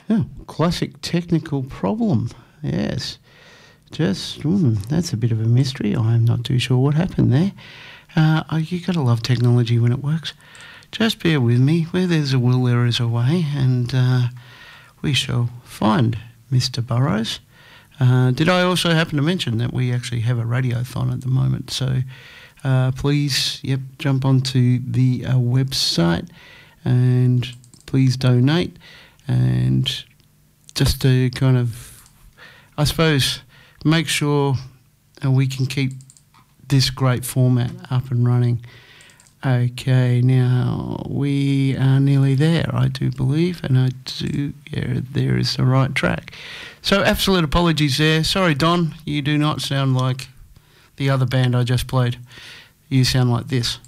Oh, classic technical problem. Yes. That's a bit of a mystery. I'm not too sure what happened there. You got to love technology when it works. Just bear with me. Where there's a will, there is a way, and we shall find Mr. Burrows. Did I also happen to mention that we actually have a radiothon at the moment? So please, jump onto the website and please donate, and just to kind of, I suppose, make sure we can keep this great format up and running. Okay, now we are nearly there, I do believe, and there is the right track. So absolute apologies there. Sorry, Don, you do not sound like the other band I just played. You sound like this.